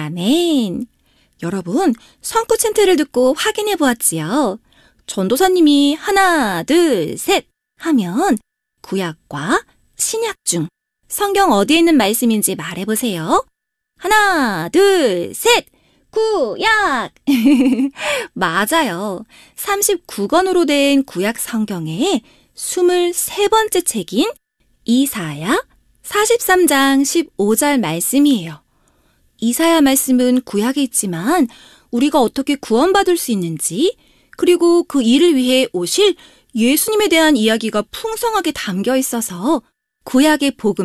아멘. 여러분, 성구 챈트를 듣고 확인해 보았지요. 전도사님이 하나, 둘, 셋 하면 구약과 신약 중 성경 어디에 있는 말씀인지 말해보세요. 하나, 둘, 셋! 구약! 맞아요. 39권으로 된 구약 성경의 23번째 책인 이사야 43장 15절 말씀이에요. 이사야 말씀은 구약에 있지만 우리가 어떻게 구원받을 수 있는지, 그리고 그 일을 위해 오실 예수님에 대한 이야기가 풍성하게 담겨 있어서 구약의 복음